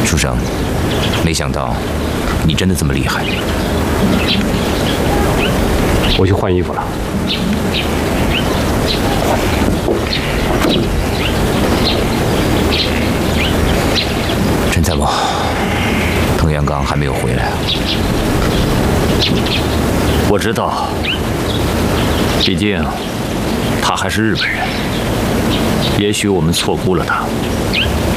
书生，没想到你真的这么厉害。 我去换衣服了。 陈参谋，滕元刚还没有回来啊？ 我知道，毕竟他还是日本人，也许我们错估了他。